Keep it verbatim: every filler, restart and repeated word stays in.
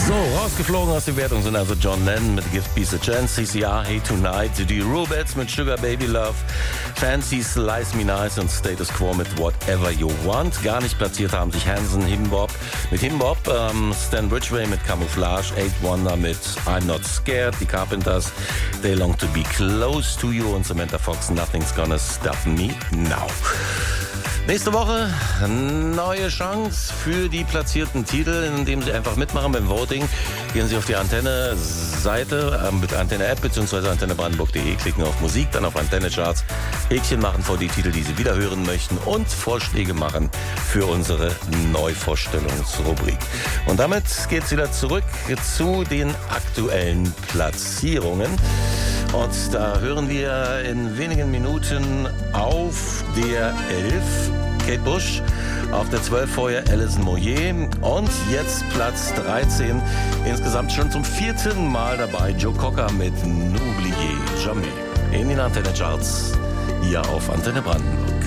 So, rausgeflogen aus der Wertung sind also John Lennon mit Give Peace a Chance, C C R, Hey Tonight, die Rubettes mit Sugar Baby Love, Fancy, Slice Me Nice und Status Quo mit Whatever You Want. Gar nicht platziert haben sich Hanson, Himbob mit Himbob, ähm, Stan Ridgway mit Camouflage, Eight Wonder mit I'm Not Scared, die Carpenters, They Long to Be Close to You und Samantha Fox, Nothing's Gonna Stop Me Now. Nächste Woche neue Chance für die platzierten Titel, indem Sie einfach mitmachen beim Voting. Gehen Sie auf die Antenne-Seite äh, mit Antenne-App bzw. antenne brandenburg punkt de, klicken auf Musik, dann auf Antenne-Charts, Häkchen machen vor die Titel, die Sie wieder hören möchten und Vorschläge machen für unsere Neuvorstellungsrubrik. Und damit geht's wieder zurück zu den aktuellen Platzierungen. Und da hören wir in wenigen Minuten auf der elf Kate Bush, auf der zwölf vorher Alison Moyet und jetzt Platz dreizehn, insgesamt schon zum vierten Mal dabei, Joe Cocker mit N'oubliez jamais in den Antenne-Charts hier auf Antenne Brandenburg.